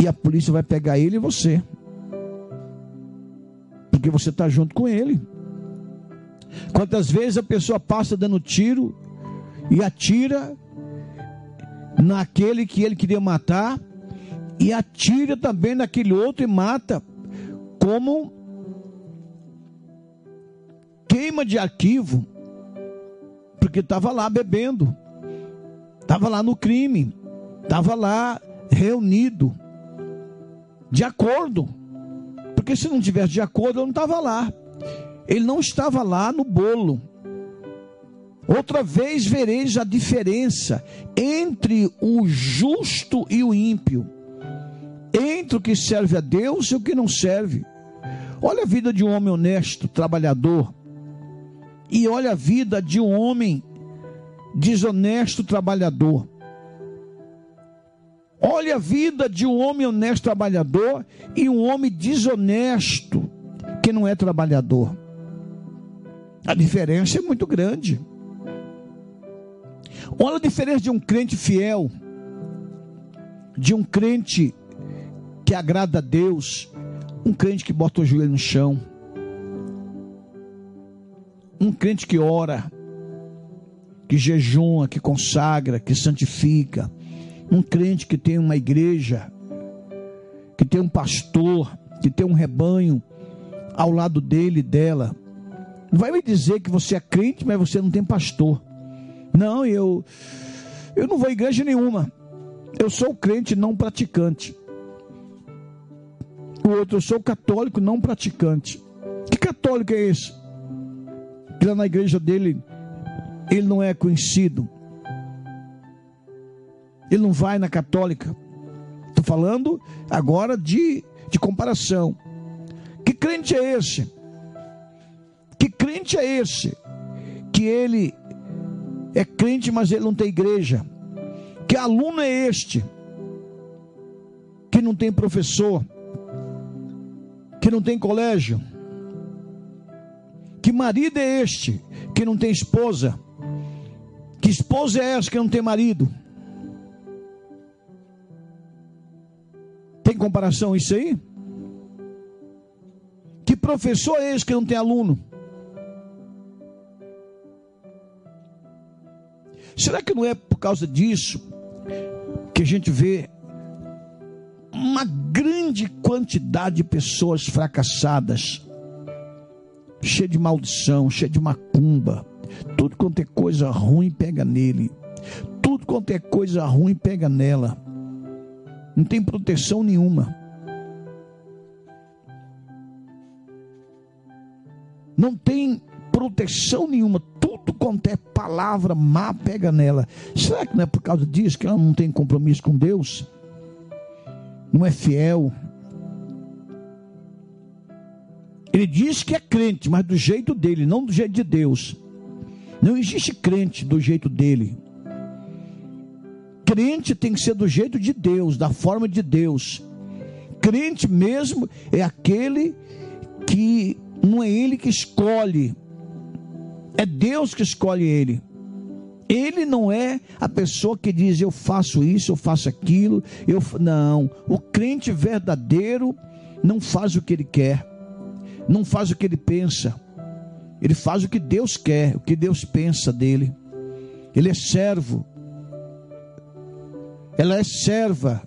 E a polícia vai pegar ele e você, porque você está junto com ele. Quantas vezes a pessoa passa dando tiro e atira naquele que ele queria matar, e atira também naquele outro e mata, como queima de arquivo, porque estava lá bebendo, estava lá no crime, estava lá reunido, de acordo, porque se não tivesse de acordo, ele não estava lá, ele não estava lá no bolo. Outra vez vereis a diferença entre o justo e o ímpio, entre o que serve a Deus e o que não serve. Olha a vida de um homem honesto, trabalhador, e olha a vida de um homem desonesto, trabalhador. Olha a vida de um homem honesto, trabalhador, e um homem desonesto, que não é trabalhador. A diferença é muito grande. Olha a diferença de um crente fiel, de um crente que agrada a Deus, um crente que bota o joelho no chão, um crente que ora, que jejuma, que consagra, que santifica, um crente que tem uma igreja, que tem um pastor, que tem um rebanho ao lado dele e dela. Não vai me dizer que você é crente, mas você não tem pastor. Não, eu não vou à igreja nenhuma. Eu sou crente não praticante. O outro, eu sou católico não praticante. Que católico é esse? Que lá na igreja dele, ele não é conhecido. Ele não vai na católica. Estou falando agora de comparação. Que crente é esse? Que crente é esse? Que ele é crente, mas ele não tem igreja. Que aluno é este? Que não tem professor, que não tem colégio. Que marido é este? Que não tem esposa. Que esposa é essa que não tem marido? Tem comparação isso aí? Que professor é esse que não tem aluno? Será que não é por causa disso que a gente vê uma grande quantidade de pessoas fracassadas, cheia de maldição, cheia de macumba? Tudo quanto é coisa ruim pega nele, tudo quanto é coisa ruim pega nela, não tem proteção nenhuma, não tem proteção nenhuma, tudo quanto é palavra má pega nela. Será que não é por causa disso que ela não tem compromisso com Deus? Não é fiel? Ele diz que é crente, mas do jeito dele, não do jeito de Deus. Não existe crente do jeito dele. Crente tem que ser do jeito de Deus, da forma de Deus. Crente mesmo é aquele que não é ele que escolhe, é Deus que escolhe ele. Ele não é a pessoa que diz eu faço isso, eu faço aquilo. Não, o crente verdadeiro não faz o que ele quer, não faz o que ele pensa. Ele faz o que Deus quer, o que Deus pensa dele. Ele é servo, ela é serva.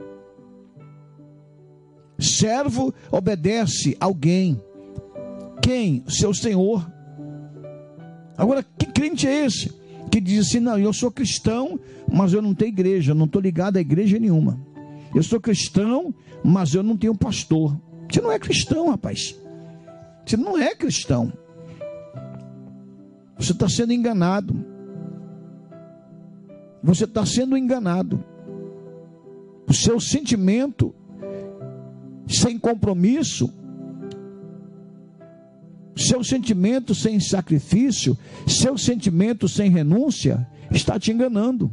Servo obedece alguém. Quem? Seu Senhor. Agora, que crente é esse que diz assim: não, eu sou cristão, mas eu não tenho igreja, não estou ligado a igreja nenhuma. Eu sou cristão, mas eu não tenho pastor. Você não é cristão, rapaz. Você não é cristão. Você está sendo enganado. Você está sendo enganado. O seu sentimento sem compromisso, seu sentimento sem sacrifício, seu sentimento sem renúncia, está te enganando.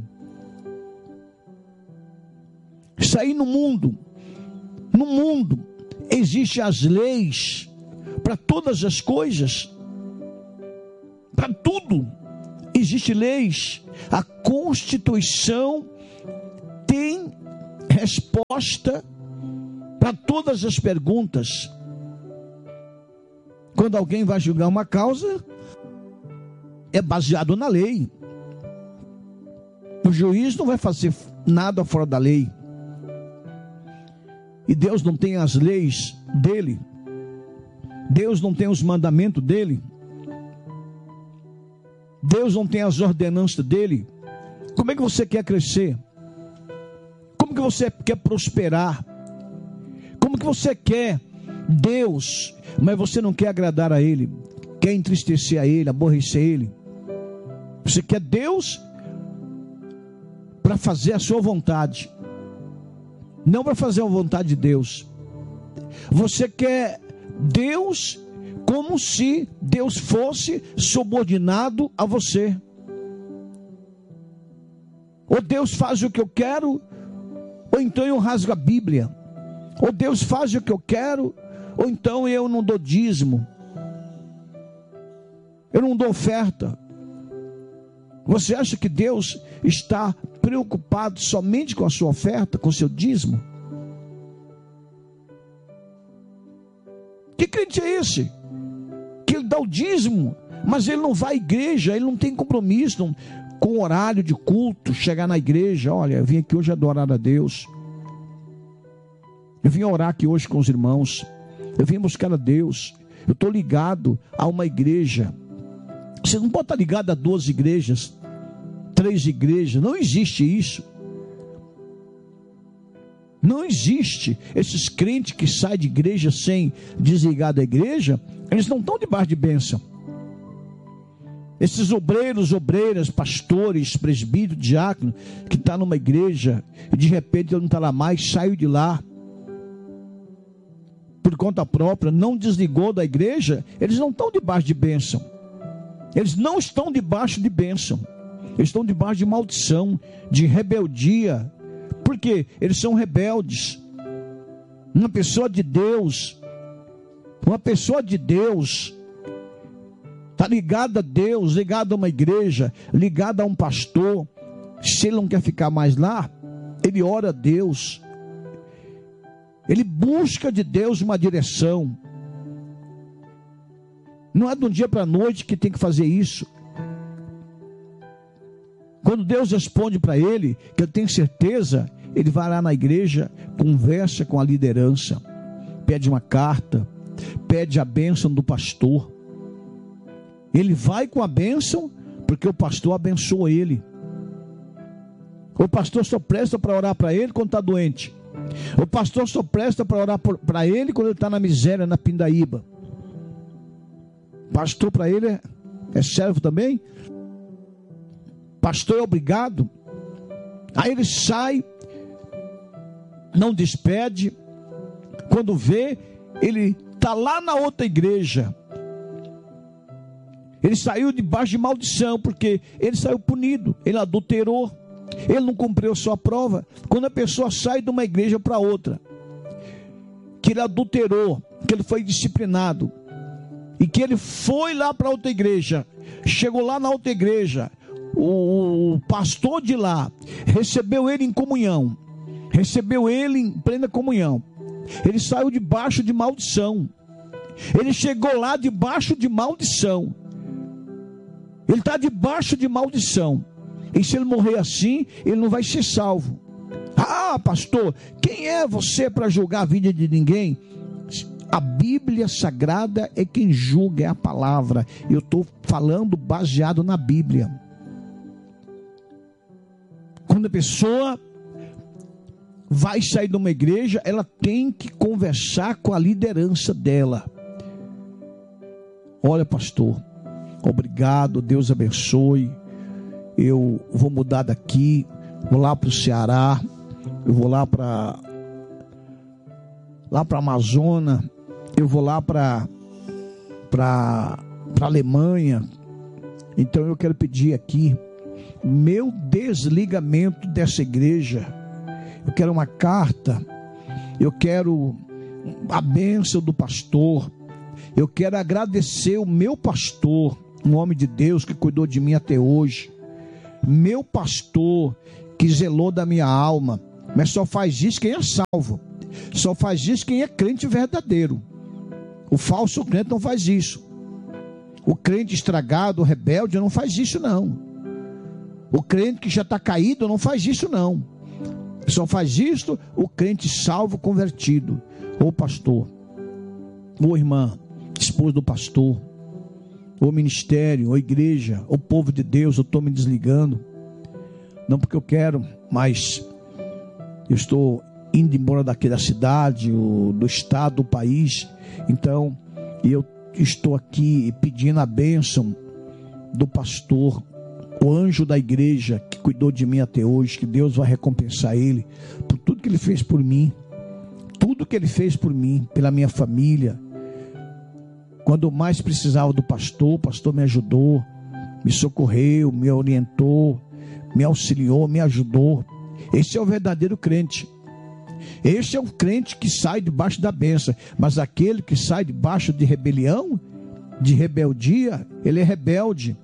Isso aí no mundo existem as leis para todas as coisas, para tudo existem leis. A Constituição tem resposta para todas as perguntas. Quando alguém vai julgar uma causa, é baseado na lei. O juiz não vai fazer nada fora da lei. E Deus não tem as leis dele. Deus não tem os mandamentos dele. Deus não tem as ordenanças dele. Como é que você quer crescer? Como que você quer prosperar? Como que você quer Deus, mas você não quer agradar a Ele? Quer entristecer a Ele, aborrecer Ele? Você quer Deus para fazer a sua vontade, não para fazer a vontade de Deus. Você quer Deus como se Deus fosse subordinado a você. Ou Deus faz o que eu quero, ou então eu rasgo a Bíblia. Ou Deus faz o que eu quero, ou então eu não dou dízimo, eu não dou oferta. Você acha que Deus está preocupado somente com a sua oferta, com o seu dízimo? Que crente é esse? Que ele dá o dízimo, mas ele não vai à igreja, ele não tem compromisso com o horário de culto, chegar na igreja. Olha, eu vim aqui hoje adorar a Deus. Eu vim orar aqui hoje com os irmãos. Eu vim buscar a Deus. Eu estou ligado a uma igreja. Você não pode estar ligado a 12 igrejas, 3 igrejas. Não existe isso. Não existe. Esses crentes que saem de igreja sem desligar da igreja, eles não estão debaixo de bênção. Esses obreiros, obreiras, pastores, presbíteros, diáconos, que estão numa igreja e de repente ele não está lá mais, saiu de lá por conta própria, não desligou da igreja, eles não estão debaixo de bênção. Eles não estão debaixo de bênção. Eles estão debaixo de maldição, de rebeldia. Por quê? Eles são rebeldes. Uma pessoa de Deus, está ligada a Deus, ligada a uma igreja, ligada a um pastor. Se ele não quer ficar mais lá, ele ora a Deus. Ele busca de Deus uma direção. Não é de um dia para a noite que tem que fazer isso. Quando Deus responde para ele, que eu tenho certeza, ele vai lá na igreja, conversa com a liderança, pede uma carta, pede a bênção do pastor. Ele vai com a bênção, porque o pastor abençoou ele. O pastor só presta para orar para ele quando está doente. O pastor só presta para orar para ele quando ele está na miséria, na pindaíba. Pastor para ele é servo também. Pastor é obrigado. Aí ele sai, não despede. Quando vê, ele está lá na outra igreja. Ele saiu debaixo de maldição, porque ele saiu punido, ele adulterou, ele não cumpriu a sua prova. Quando a pessoa sai de uma igreja para outra, que ele adulterou, que ele foi disciplinado, e que ele foi lá para outra igreja, chegou lá na outra igreja, o pastor de lá recebeu ele em comunhão, recebeu ele em plena comunhão. Ele saiu debaixo de maldição, ele chegou lá debaixo de maldição. Ele está debaixo de maldição. E se ele morrer assim, ele não vai ser salvo. Ah, pastor, quem é você para julgar a vida de ninguém? A Bíblia Sagrada é quem julga, é a palavra. Eu estou falando baseado na Bíblia. Quando a pessoa vai sair de uma igreja, ela tem que conversar com a liderança dela. Olha, pastor, obrigado, Deus abençoe. Eu vou mudar daqui, vou lá para o Ceará, eu vou lá para a Amazônia, eu vou lá para a Alemanha. Então eu quero pedir aqui meu desligamento dessa igreja. Eu quero uma carta, eu quero a bênção do pastor, eu quero agradecer o meu pastor, um homem de Deus que cuidou de mim até hoje, meu pastor que zelou da minha alma. Mas só faz isso quem é salvo. Só faz isso quem é crente verdadeiro. O falso crente não faz isso. O crente estragado, rebelde, não faz isso não. O crente que já está caído não faz isso não. Só faz isso o crente salvo, convertido. Ou pastor, ou irmã, esposa do pastor, ou ministério, ou igreja, ou povo de Deus. Eu estou me desligando, não porque eu quero, mas eu estou indo embora daqui da cidade, do estado, do país. Então eu estou aqui pedindo a bênção do pastor, o anjo da igreja que cuidou de mim até hoje, que Deus vai recompensar ele por tudo que ele fez por mim, tudo que ele fez por mim, pela minha família. Quando eu mais precisava do pastor, o pastor me ajudou, me socorreu, me orientou, me auxiliou, me ajudou. Esse é o verdadeiro crente. Esse é o crente que sai debaixo da bênção. Mas aquele que sai debaixo de rebelião, de rebeldia, ele é rebelde.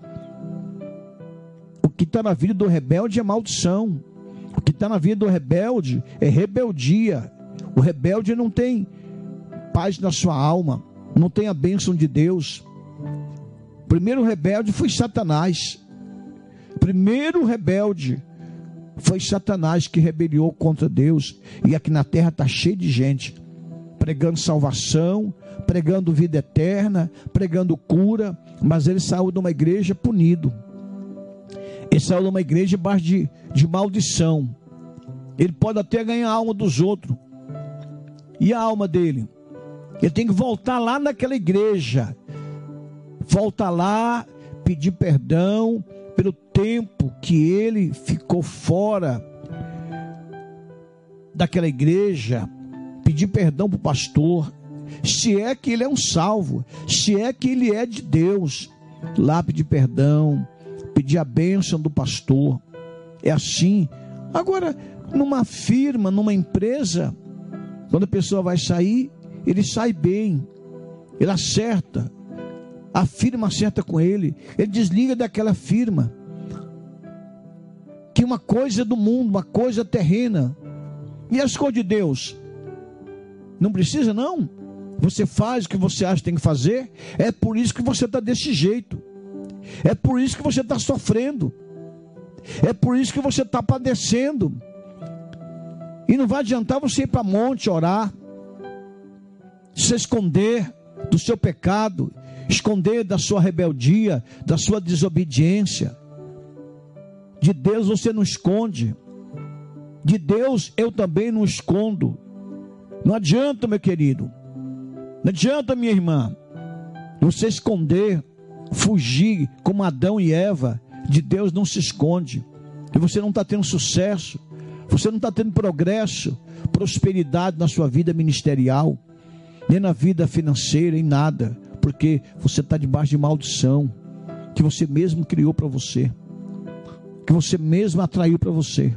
O que está na vida do rebelde é maldição. O que está na vida do rebelde é rebeldia. O rebelde não tem paz na sua alma, não tem a bênção de Deus. O primeiro rebelde foi Satanás. O primeiro rebelde foi Satanás que rebeliou contra Deus. E aqui na terra está cheio de gente pregando salvação, pregando vida eterna, pregando cura, mas ele saiu de uma igreja punido. Ele saiu de uma igreja debaixo de maldição. Ele pode até ganhar a alma dos outros. E a alma dele? Ele tem que voltar lá naquela igreja. Voltar lá, pedir perdão pelo tempo que ele ficou fora daquela igreja. Pedir perdão para o pastor. Se é que ele é um salvo. Se é que ele é de Deus. Lá pedir perdão. Pedir a bênção do pastor. É assim. Agora, numa firma, numa empresa, quando a pessoa vai sair, ele sai bem, ele acerta, a firma acerta com ele, ele desliga daquela firma, que uma coisa é do mundo, uma coisa terrena. E as coisas de Deus? Não precisa não, você faz o que você acha que tem que fazer. É por isso que você está desse jeito, é por isso que você está sofrendo, é por isso que você está padecendo. E não vai adiantar você ir para monte orar, se esconder do seu pecado, esconder da sua rebeldia, da sua desobediência. De Deus você não esconde, de Deus eu também não escondo. Não adianta, meu querido, não adianta, minha irmã, você esconder, fugir como Adão e Eva. De Deus não se esconde. E você não está tendo sucesso, você não está tendo progresso, prosperidade na sua vida ministerial, nem na vida financeira, em nada, porque você está debaixo de maldição, que você mesmo criou para você, que você mesmo atraiu para você.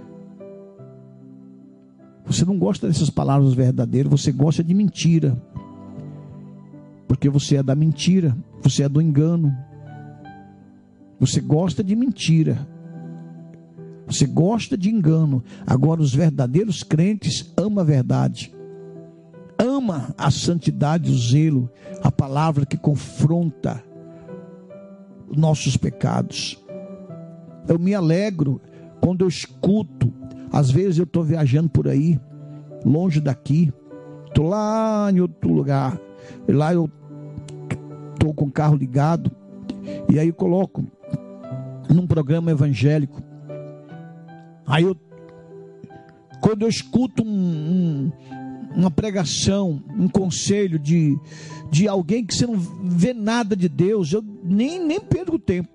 Você não gosta dessas palavras verdadeiras, você gosta de mentira, porque você é da mentira, você é do engano, você gosta de mentira, você gosta de engano. Agora os verdadeiros crentes amam a verdade, ama a santidade, o zelo, a palavra que confronta nossos pecados. Eu me alegro quando eu escuto. Às vezes eu estou viajando por aí, longe daqui, estou lá em outro lugar, lá eu estou com o carro ligado, e aí eu coloco num programa evangélico. Aí quando eu escuto uma pregação, um conselho de alguém que você não vê nada de Deus, eu nem perco tempo,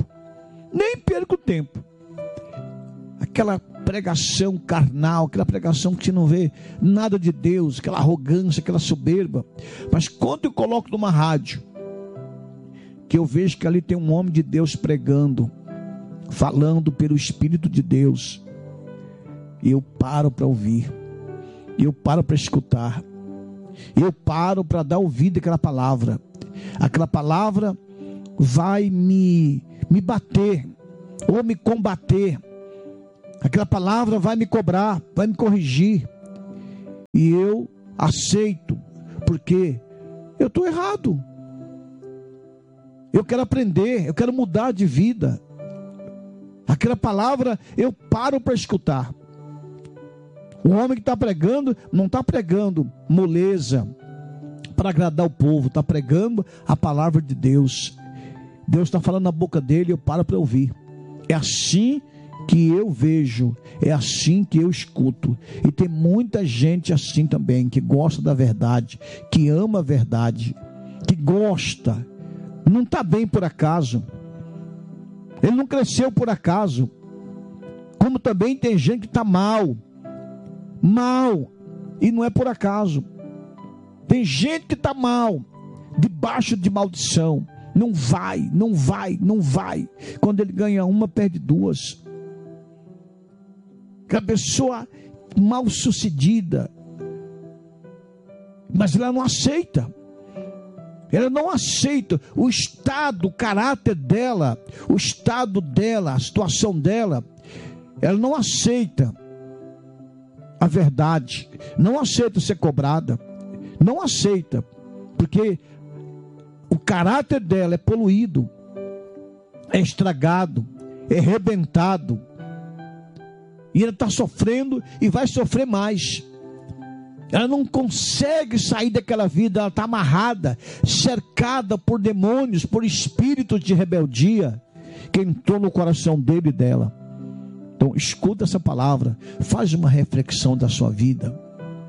aquela pregação carnal, aquela pregação que você não vê nada de Deus, aquela arrogância, aquela soberba. Mas quando eu coloco numa rádio, que eu vejo que ali tem um homem de Deus pregando, falando pelo Espírito de Deus, eu paro para ouvir, eu paro para escutar, eu paro para dar ouvido àquela palavra. Aquela palavra vai me bater ou me combater, aquela palavra vai me cobrar, vai me corrigir, E eu aceito, porque eu estou errado. Eu quero aprender, eu quero mudar de vida. Aquela palavra eu paro para escutar. O homem que está pregando, não está pregando moleza para agradar o povo, está pregando a palavra de Deus. Deus está falando na boca dele, eu paro para ouvir. É assim que eu vejo, é assim que eu escuto. E tem muita gente assim também, que gosta da verdade, que ama a verdade, que gosta, não está bem por acaso, ele não cresceu por acaso. Como também tem gente que está mal, e não é por acaso. Tem gente que está mal, debaixo de maldição, não vai. Quando ele ganha uma, perde duas. Que a pessoa mal sucedida, mas ela não aceita. Ela não aceita o estado, o caráter dela, o estado dela, a situação dela. Ela não aceita a verdade, não aceita ser cobrada, não aceita, porque o caráter dela é poluído, é estragado, é arrebentado, e ela está sofrendo e vai sofrer mais. Ela não consegue sair daquela vida, ela está amarrada, cercada por demônios, por espíritos de rebeldia que entrou no coração dele e dela. Então escuta essa palavra, faz uma reflexão da sua vida.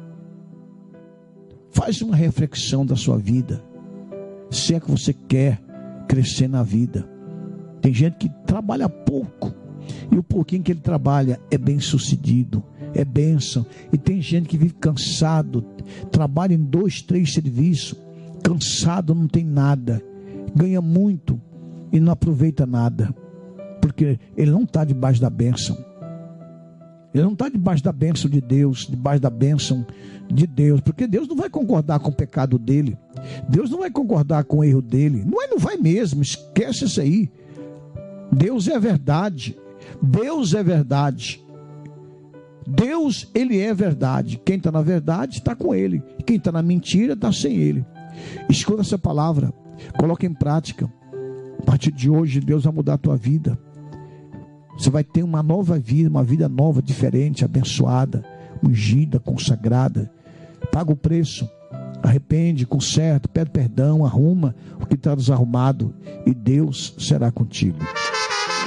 Faz uma reflexão da sua vida. Se é que você quer crescer na vida. Tem gente que trabalha pouco, e o pouquinho que ele trabalha é bem sucedido, é bênção. E tem gente que vive cansado, trabalha em 2, 3 serviços, cansado, não tem nada, ganha muito e não aproveita nada, porque ele não está debaixo da bênção. Ele não está debaixo da bênção de Deus, debaixo da bênção de Deus, porque Deus não vai concordar com o pecado dele, Deus não vai concordar com o erro dele, não vai mesmo, esquece isso aí. Deus é a verdade, Deus é verdade, Deus, ele é verdade. Quem está na verdade está com ele, quem está na mentira está sem ele. Escuta essa palavra, coloca em prática. A partir de hoje Deus vai mudar a tua vida. Você vai ter uma nova vida, uma vida nova, diferente, abençoada, ungida, consagrada. Paga o preço, arrepende, conserta, pede perdão, arruma o que está desarrumado, e Deus será contigo.